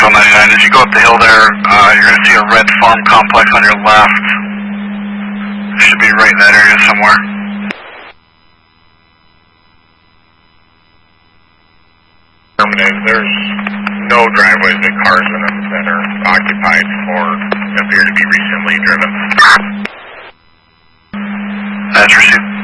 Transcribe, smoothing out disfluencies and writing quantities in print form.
Central 99. As you go up the hill there, you're going to see a red farm complex on your left. It should be right in that area somewhere. There's no driveways with cars in them that are occupied or appear to be recently driven. That's received.